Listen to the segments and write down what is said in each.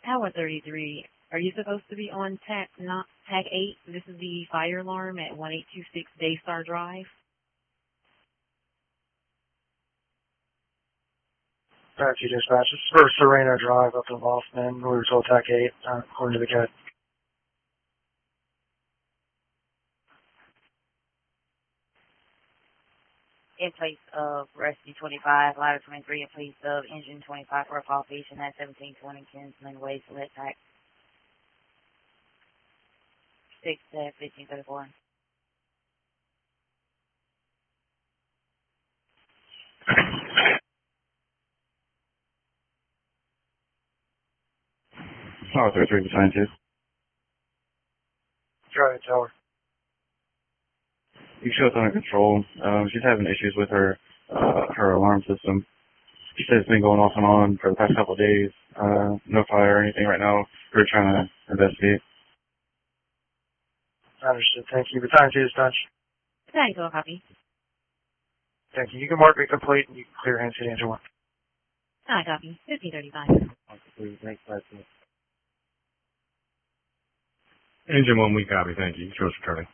Tower 33, are you supposed to be on tag 8? This is the fire alarm at 1826 Daystar Drive. Tag 2 dispatch. This is for Serena Drive up in Loftman. We were told tag 8, according to the CAD. In place of Rescue 25, Ladder 23, in place of Engine 25 for a call patient at 1720 Kinsman Way, Select Tax 6 at 1534. Tower 33, assigned to. Go ahead, Tower. You show it's under control. She's having issues with her alarm system. She says it's been going off and on for the past couple of days. No fire or anything right now. We're trying to investigate. Understood. Thank you. Battalion 2 dispatch. Tag go, copy. Thank you. You can mark me complete and you can clear hands to Engine 1. I copy. 1535. Engine 1, we copy. Thank you. Show us returning.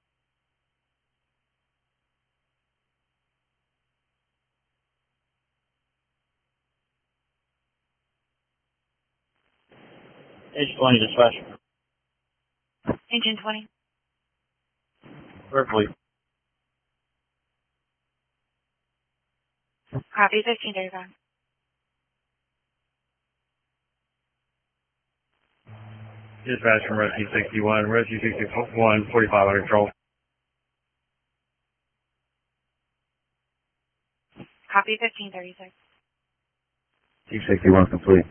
Engine 20, dispatch. Engine 20. Perfectly. Copy 1535. Dispatch from Rescue 61. Rescue 61, 45 under control. Copy 1536. Chief 61 complete.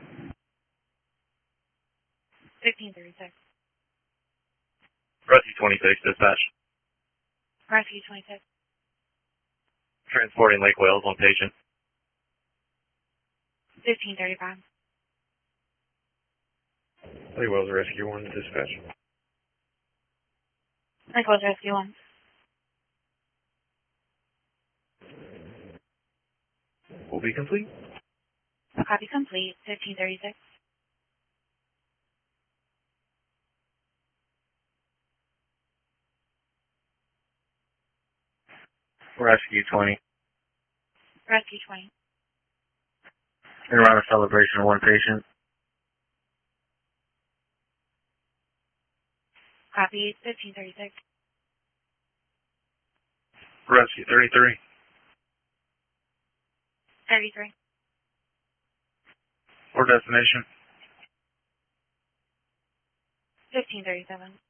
1536. Rescue 26, dispatch. Rescue 26. Transporting Lake Wales on patient. 1535. Lake Wales Rescue 1, dispatch. Lake Wales Rescue 1. Will be complete. Copy complete. 1536. Rescue 20. Rescue 20. In round of celebration of one patient. Copy 1536. Rescue 33. 33. For destination. 1537.